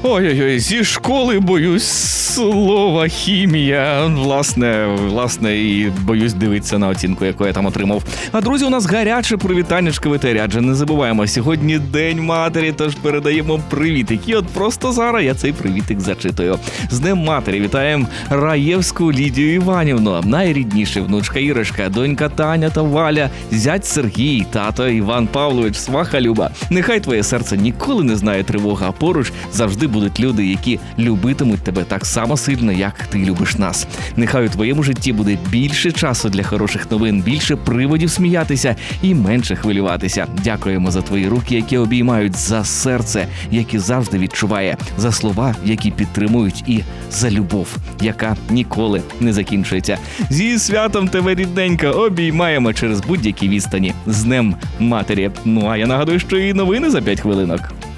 Ой-ой-ой, зі школи боюсь слова хімія. Власне, і боюсь дивитися на оцінку, яку я там отримав. А, друзі, у нас гаряче привітаннячко в етері, адже не забуваємо, сьогодні День матері, тож передаємо привітик. І от просто зараз я цей привітик зачитую. З Днем матері вітаємо Раєвську Лідію Іванівну, найрідніша внучка Ірочка, донька Таня та Валя, зять Сергій, тато Іван Павлович, сваха Люба. Нехай твоє серце ніколи не знає тривога, а поруч завжди будуть люди, які любитимуть тебе так само сильно, як ти любиш нас. Нехай у твоєму житті буде більше часу для хороших новин, більше приводів сміятися і менше хвилюватися. Дякуємо за твої руки, які обіймають, за серце, яке завжди відчуває, за слова, які підтримують, і за любов, яка ніколи не закінчується. Зі святом тебе, рідненька, обіймаємо через будь-які відстані. З Днем матері. Ну а я нагадую, що і новини за 5 хвилинок.